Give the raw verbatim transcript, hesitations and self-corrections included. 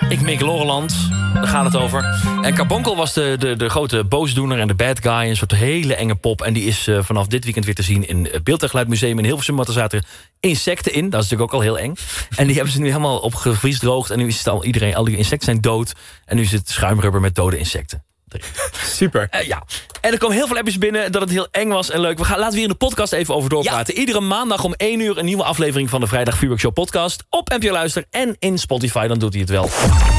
Ik Mik Lorreland, daar gaat het over. En Carbonkel was de, de, de grote boosdoener en de bad guy. Een soort hele enge pop. En die is uh, vanaf dit weekend weer te zien in het Beeld en Geluid Museum in Hilversum. Want er zaten insecten in. Dat is natuurlijk ook al heel eng. En die hebben ze nu helemaal opgevriesdroogd. En nu is het al iedereen, al die insecten zijn dood. En nu is het schuimrubber met dode insecten. Super. Uh, ja. En er komen heel veel appjes binnen dat het heel eng was en leuk. We gaan, laten we hier in de podcast even over doorpraten. Ja. Iedere maandag om één uur een nieuwe aflevering van de Vrijdag Vuurwerkshow podcast. Op N P O Luister en in Spotify, dan doet hij het wel.